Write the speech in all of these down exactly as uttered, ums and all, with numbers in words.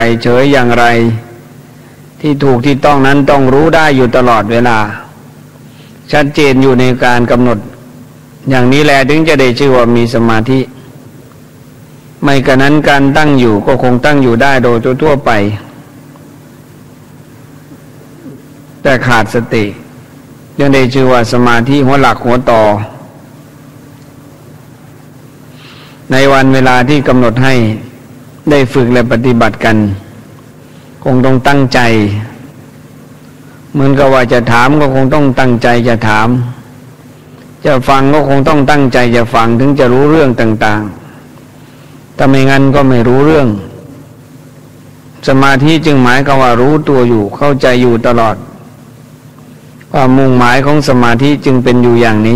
เฉยอย่างไรที่ถูกที่ต้องนั้นต้องรู้ได้อยู่ตลอดเวลาชัดเจนอยู่ในการกำหนดอย่างนี้แหละถึงจะได้ชื่อว่ามีสมาธิไม่กระนั้นการตั้งอยู่ก็คงตั้งอยู่ได้โดยทั่วไปแต่ขาดสติยังได้ชื่อว่าสมาธิหัวหลักหัวต่อในวันเวลาที่กำหนดให้ได้ฝึกและปฏิบัติกันคงต้องตั้งใจเหมือนกับว่าจะถามก็คงต้องตั้งใจจะถามจะฟังก็คงต้องตั้งใจจะฟังถึงจะรู้เรื่องต่างๆถ้าไม่งั้นก็ไม่รู้เรื่องสมาธิจึงหมายความว่ารู้ตัวอยู่เข้าใจอยู่ตลอดความมุ่งหมายของสมาธิจึงเป็นอยู่อย่างนี้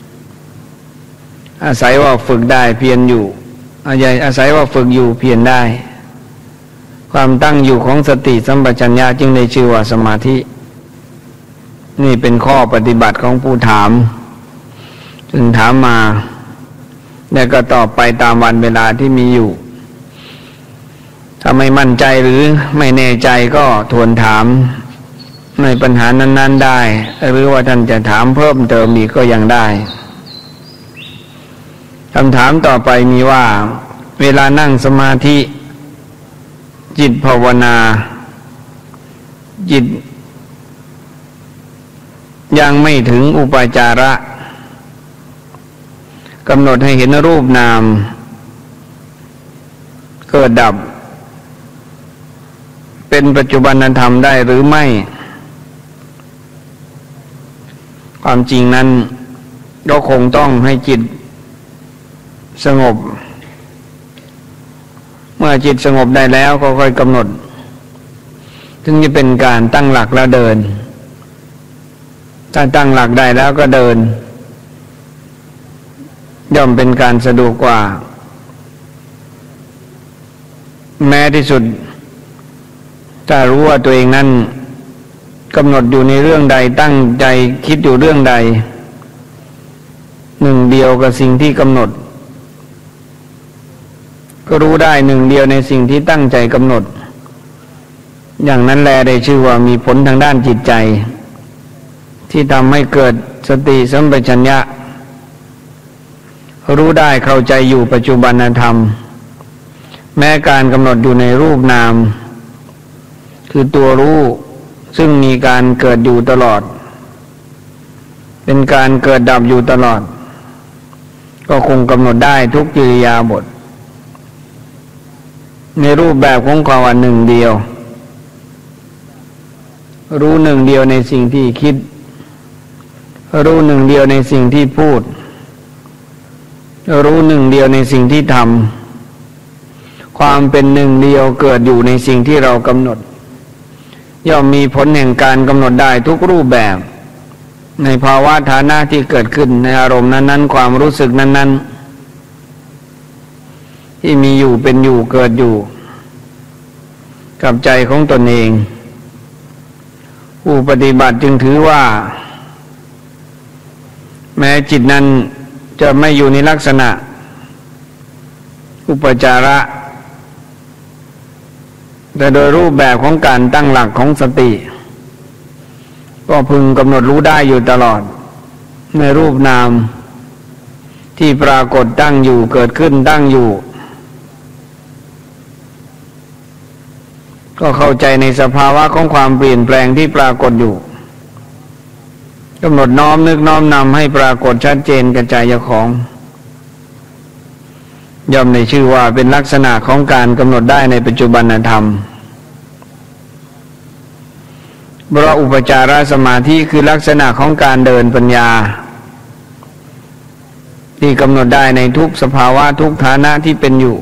อาศัยว่าฝึกได้เพียรอยู่อาศัยว่าฝึกอยู่เพียรได้ความตั้งอยู่ของสติสัมปชัญญะจึงได้ชื่อว่าสมาธินี่เป็นข้อปฏิบัติของผู้ถามจึงถามมาแล้วก็ตอบไปตามวันเวลาที่มีอยู่ถ้าไม่มั่นใจหรือไม่แน่ใจก็ทวนถามในปัญหานั้นๆได้หรือว่าท่านจะถามเพิ่มเติมอีกก็ยังได้คำถามต่อไปมีว่าเวลานั่งสมาธิจิตภาวนาจิตยังไม่ถึงอุปจาระกำหนดให้เห็นรูปนามเกิดดับเป็นปัจจุบันธรรมได้หรือไม่ความจริงนั้นก็คงต้องให้จิตสงบเมื่อจิตสงบได้แล้วก็ค่อยกำหนดถึงจะเป็นการตั้งหลักแล้วเดินถ้าตั้งหลักได้แล้วก็เดินย่อมเป็นการสะดวกกว่าแม้ที่สุดถ้ารู้ว่าตัวเองนั้นกำหนดอยู่ในเรื่องใดตั้งใจคิดอยู่เรื่องใดหนึ่งเดียวกับสิ่งที่กำหนดก็รู้ได้หนึ่งเดียวในสิ่งที่ตั้งใจกำหนดอย่างนั้นแลได้ชื่อว่ามีผลทางด้านจิตใจที่ทำให้เกิดสติสัมปชัญญะรู้ได้เข้าใจอยู่ปัจจุบันธรรมแม้การกำหนดอยู่ในรูปนามคือตัวรู้ซึ่งมีการเกิดอยู่ตลอดเป็นการเกิดดับอยู่ตลอดก็คงกำหนดได้ทุกอิริยาบถในรูปแบบของความว่าหนึ่งเดียวรู้หนึ่งเดียวในสิ่งที่คิดรู้หนึ่งเดียวในสิ่งที่พูดรู้หนึ่งเดียวในสิ่งที่ทำความเป็นหนึ่งเดียวเกิดอยู่ในสิ่งที่เรากำหนดย่อมมีผลแห่งการกำหนดได้ทุกรูปแบบในภาวะฐานะที่เกิดขึ้นในอารมณ์นั้นๆความรู้สึกนั้นๆที่มีอยู่เป็นอยู่เกิดอยู่กับใจของตนเองผู้ปฏิบัติจึงถือว่าแม้จิตนั้นจะไม่อยู่ในลักษณะอุปจาระแต่โดยรูปแบบของการตั้งหลักของสติก็พึงกำหนดรู้ได้อยู่ตลอดในรูปนามที่ปรากฏตั้งอยู่เกิดขึ้นตั้งอยู่ก็เข้าใจในสภาวะของความเปลี่ยนแปลงที่ปรากฏอยู่กำหนดน้อมนึกน้อมนำให้ปรากฏชัดเจนกระจายของย่อมในชื่อว่าเป็นลักษณะของการกำหนดได้ในปัจจุบันธรรมเพราะอุปจารสมาธิคือลักษณะของการเดินปัญญาที่กำหนดได้ในทุกสภาวะทุกฐานะที่เป็นอยู่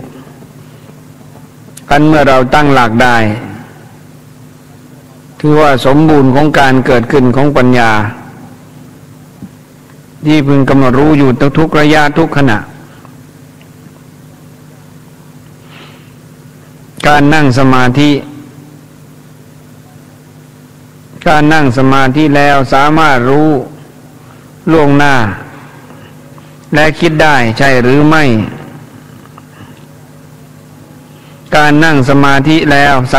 กันเมื่อเราตั้งหลักได้ถือว่าสมบูรณ์ของการเกิดขึ้นของปัญญาที่พึงกำหนดรู้อยู่ทุกระยะทุกขณะการนั่งสมาธิการนั่งสมาธิแล้วสามารถรู้ล่วงหน้าและคิดได้ใช่หรือไม่ การนั่งสมาธิแล้ว